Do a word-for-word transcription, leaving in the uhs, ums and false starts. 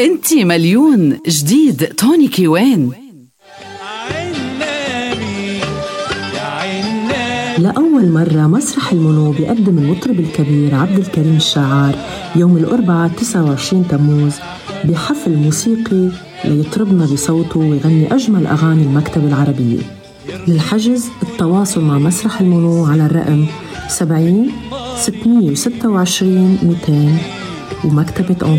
انتي مليون جديد توني كيوان. لأول مرة مسرح المنو بيقدم المطرب الكبير عبد الكريم الشاعر يوم الأربعاء تسعة وعشرين تموز بحفل موسيقي ليطربنا بصوته ويغني أجمل أغاني المكتبة العربية. للحجز التواصل مع مسرح المنو على الرقم سبعين ستمية وستة وعشرين مئتين ومكتبة